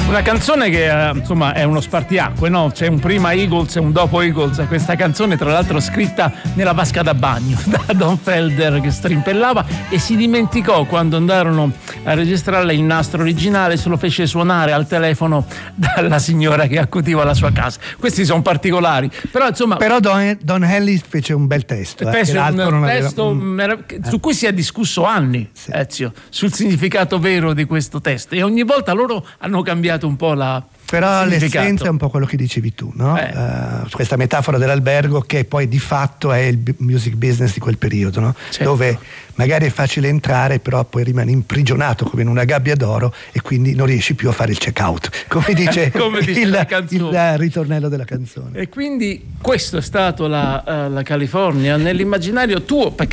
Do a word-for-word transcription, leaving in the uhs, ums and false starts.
Una canzone che eh, insomma è uno spartiacque, no? C'è un prima Eagles e un dopo Eagles. Questa canzone tra l'altro scritta nella vasca da bagno da Don Felder, che strimpellava e si dimenticò quando andarono a registrarla il nastro originale, se lo fece suonare al telefono dalla signora che accudiva la sua casa. Questi sono particolari, però insomma però Don, Don Henley fece un bel testo, eh, fece un non testo aveva... merav- su cui si è discusso anni, sì. Ezio, sul significato vero di questo testo, e ogni volta loro hanno cambiato un po' la però l'essenza è un po' quello che dicevi tu, no? Eh. Uh, questa metafora dell'albergo che poi di fatto è il music business di quel periodo, no? Certo. Dove magari è facile entrare, però poi rimani imprigionato come in una gabbia d'oro e quindi non riesci più a fare il check out, come dice, come dice il, la canzone. il ritornello della canzone. E quindi questo è stato la, uh, la California nell'immaginario tuo, perché